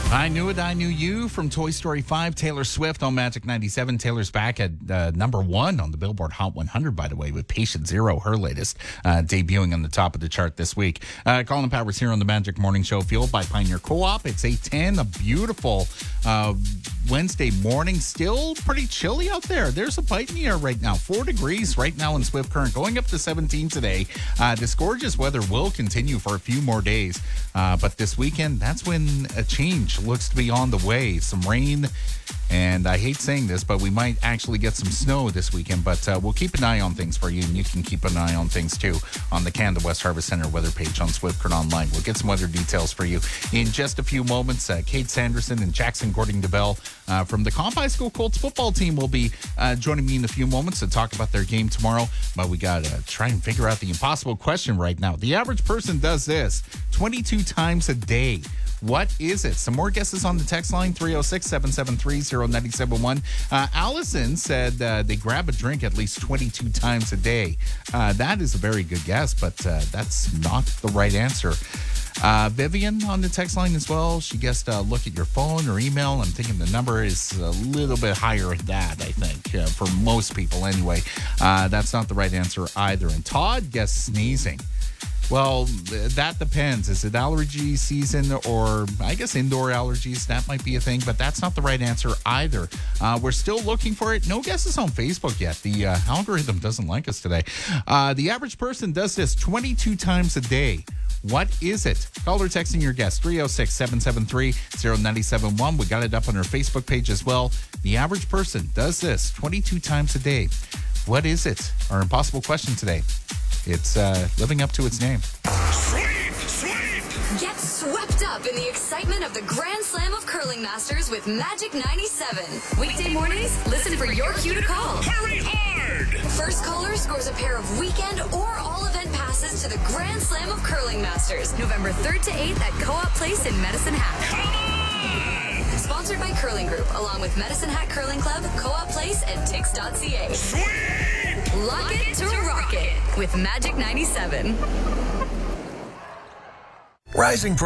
I Knew It, I Knew You from Toy Story 5. Taylor Swift on Magic 97. Taylor's back at number 1 on the Billboard Hot 100, by the way, with Patient Zero, her latest, debuting on the top of the chart this week. Colin Powers here on the Magic Morning Show, fueled by Pioneer Co-op. It's 8:10, a beautiful Wednesday morning. Still pretty chilly out there. There's a bite in the air right now. 4 degrees right now in Swift Current, going up to 17 today. This gorgeous weather will continue for a few more days. But this weekend, that's when a change looks to be on the way. Some rain, and I hate saying this, but we might actually get some snow this weekend. But we'll keep an eye on things for you, and you can keep an eye on things too on the Canada West Harvest Center weather page on Swift Current Online. We'll get some weather details for you in just a few moments. Kate Sanderson and Jackson Gordon-DeBell from the Comp High School Colts football team will be joining me in a few moments to talk about their game tomorrow. But we got to try and figure out the impossible question right now. The average person does this 22 times a day. What is it? Some more guesses on the text line, 306-773-0971. Allison said they grab a drink at least 22 times a day. That is a very good guess, but that's not the right answer. Vivian on the text line as well. She guessed look at your phone or email. I'm thinking the number is a little bit higher than that, I think, for most people anyway. That's not the right answer either. And Todd guessed sneezing. Well, that depends. Is it allergy season or I guess indoor allergies? That might be a thing, but that's not the right answer either. We're still looking for it. No guesses on Facebook yet. The algorithm doesn't like us today. The average person does this 22 times a day. What is it? Call or text in your guess, 306-773-0971. We got it up on our Facebook page as well. The average person does this 22 times a day. What is it? Our impossible question today. It's living up to its name. Sweep! Sweep! Get swept up in the excitement of the Grand Slam of Curling Masters with Magic 97. Weekday mornings, listen for your cue to call. Hurry hard! First caller scores a pair of weekend or all-event passes to the Grand Slam of Curling Masters, November 3rd to 8th at Co-op Place in Medicine Hat. Come on! Sponsored by Curling Group, along with Medicine Hat Curling Club, Co-op Place, and Tix.ca. Sweep! Lock it to rock it with Magic 97. Rising